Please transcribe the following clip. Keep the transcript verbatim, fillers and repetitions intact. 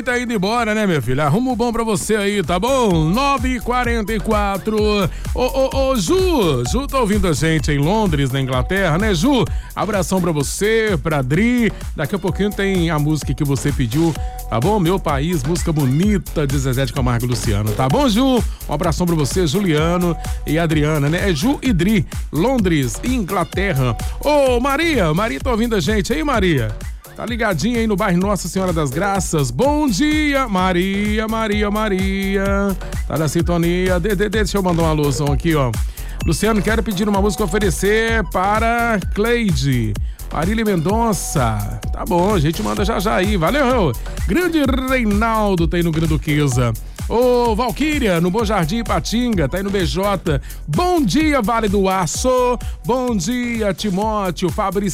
tá indo embora, né, minha filha? Arruma um bom pra você aí, tá bom? nove e quarenta e quatro. Ô, ô, ô, Ju, Ju tá ouvindo a gente em Londres, na Inglaterra, né, Ju? Abração pra você, pra Adri. Daqui a pouquinho tem a música que você pediu, tá bom? Meu País, música bonita de Zezé de Camargo e Luciano, tá bom, Ju? Um abração pra você, Juliano e Adriana, né? É Ju e Dri, Londres, Inglaterra. Ô, Maria, Maria tá ouvindo a gente aí, Maria? Tá ligadinha aí no bairro Nossa Senhora das Graças. Bom dia, Maria, Maria, Maria. Tá na sintonia. De, de, deixa eu mandar uma alusão aqui, ó. Luciano, quero pedir uma música a oferecer para Cleide. Marília Mendonça. Tá bom, a gente manda já já aí. Valeu. Grande Reinaldo tá aí no Granduquesa. Ô, Valquíria, no Bom Jardim, Ipatinga, tá aí no B J. Bom dia, Vale do Aço. Bom dia, Timóteo, Fabrício.